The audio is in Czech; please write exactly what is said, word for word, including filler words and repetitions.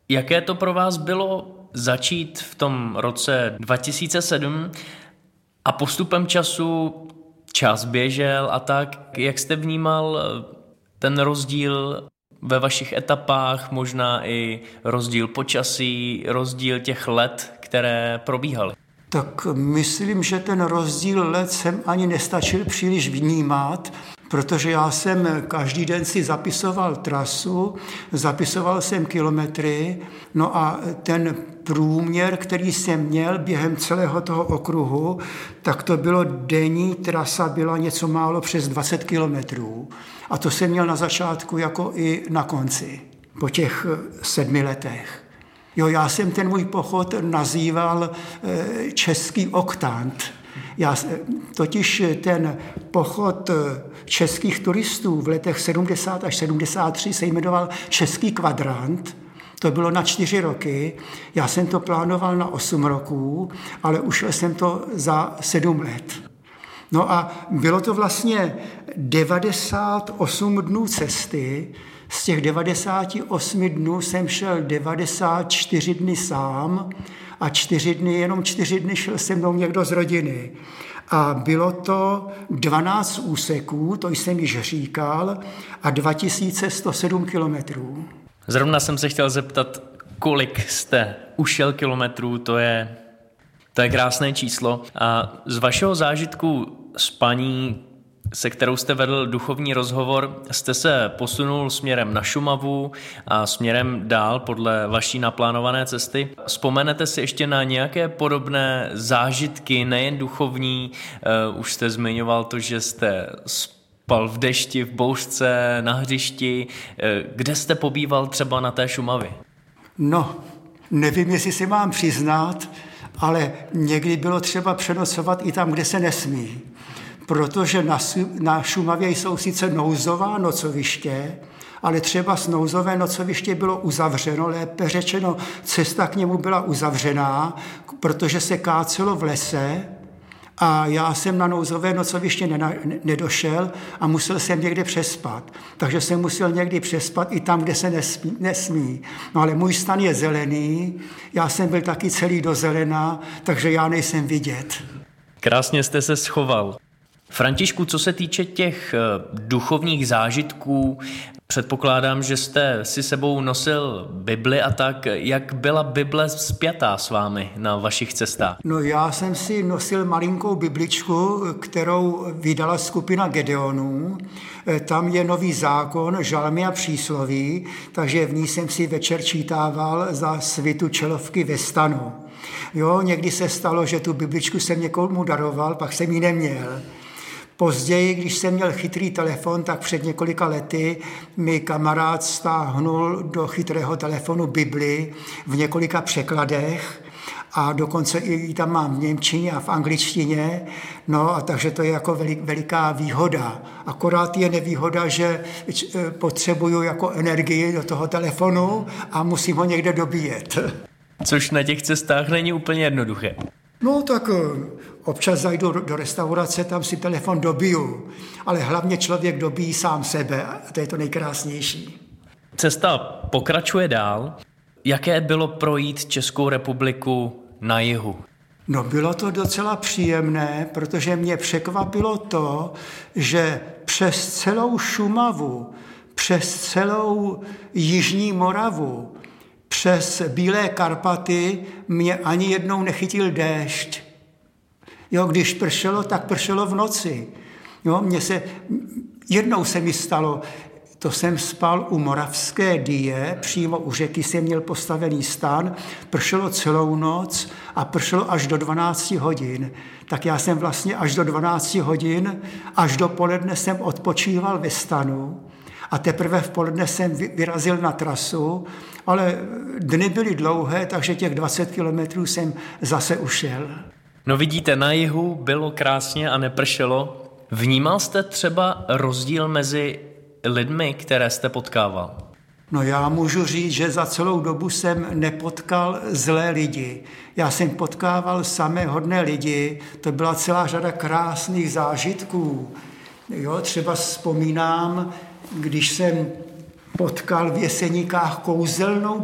Jaké to pro vás bylo začít v tom roce dva tisíce sedm a postupem času čas běžel a tak, jak jste vnímal ten rozdíl ve vašich etapách, možná i rozdíl počasí, rozdíl těch let, které probíhaly? Tak myslím, že ten rozdíl let jsem ani nestačil příliš vnímat, protože já jsem každý den si zapisoval trasu, zapisoval jsem kilometry, no a ten průměr, který jsem měl během celého toho okruhu, tak to bylo denní trasa, byla něco málo přes dvacet kilometrů. A to jsem měl na začátku jako i na konci, po těch sedmi letech. Jo, já jsem ten můj pochod nazýval český oktant. Já, totiž ten pochod českých turistů v letech sedmdesát až sedmdesát tři se jmenoval Český kvadrant. To bylo na čtyři roky. Já jsem to plánoval na osm roků, ale ušel jsem to za sedm let. No a bylo to vlastně devadesát osm dnů cesty. Z těch devadesáti osmi dnů jsem šel devadesát čtyři dny sám a čtyři dny, jenom čtyři dny šel se mnou někdo z rodiny. A bylo to dvanáct úseků, to jsem již říkal, a dva tisíce sto sedm kilometrů. Zrovna jsem se chtěl zeptat, kolik jste ušel kilometrů, to je, to je krásné číslo. A z vašeho zážitku s paní, se kterou jste vedl duchovní rozhovor, jste se posunul směrem na Šumavu a směrem dál podle vaší naplánované cesty. Vzpomenete si ještě na nějaké podobné zážitky, nejen duchovní? Uh, už jste zmiňoval to, že jste spal v dešti, v bouřce, na hřišti. Uh, kde jste pobýval třeba na té Šumavě? No, nevím, jestli si mám přiznat, ale někdy bylo třeba přenocovat i tam, kde se nesmí. Protože na, na Šumavě jsou sice nouzová nocoviště, ale třeba z nouzové nocoviště bylo uzavřeno, lépe řečeno, cesta k němu byla uzavřená, protože se kácelo v lese a já jsem na nouzové nocoviště nena, nedošel a musel jsem někde přespat. Takže jsem musel někdy přespat i tam, kde se nesmí. nesmí. No ale můj stan je zelený, já jsem byl taky celý do zelena, takže já nejsem vidět. Krásně jste se schoval. Františku, co se týče těch duchovních zážitků, předpokládám, že jste si sebou nosil Bibli a tak. Jak byla Bible spjatá s vámi na vašich cestách? No já jsem si nosil malinkou bibličku, kterou vydala skupina Gedeonů. Tam je Nový zákon, žalmy a přísloví, takže v ní jsem si večer čítával za svitu čelovky ve stanu. Jo, někdy se stalo, že tu bibličku jsem někomu daroval, pak jsem ji neměl. Později, když jsem měl chytrý telefon, tak před několika lety mi kamarád stáhnul do chytrého telefonu Bibli v několika překladech a dokonce i tam mám v němčině a v angličtině, no a takže to je jako velik, veliká výhoda. Akorát je nevýhoda, že potřebuju jako energii do toho telefonu a musím ho někde dobíjet. Což na těch cestách není úplně jednoduché. No tak občas zajdu do restaurace, tam si telefon dobiju, ale hlavně člověk dobíjí sám sebe a to je to nejkrásnější. Cesta pokračuje dál. Jaké bylo projít Českou republiku na jihu? No bylo to docela příjemné, protože mě překvapilo to, že přes celou Šumavu, přes celou Jižní Moravu, přes Bílé Karpaty mě ani jednou nechytil déšť. Jo, když pršelo, tak pršelo v noci. Jo, mně se, jednou se mi stalo, to jsem spal u Moravské Dyje, přímo u řeky jsem měl postavený stan, pršelo celou noc a pršelo až do dvanácti hodin. Tak já jsem vlastně až do dvanácti hodin, až do poledne jsem odpočíval ve stanu a teprve v poledne jsem vyrazil na trasu, ale dny byly dlouhé, takže těch dvacet kilometrů jsem zase ušel. No vidíte, na jihu bylo krásně a nepršelo. Vnímal jste třeba rozdíl mezi lidmi, které jste potkával? No já můžu říct, že za celou dobu jsem nepotkal zlé lidi. Já jsem potkával samé hodné lidi, to byla celá řada krásných zážitků. Jo, třeba vzpomínám, když jsem potkal v Jeseníkách kouzelnou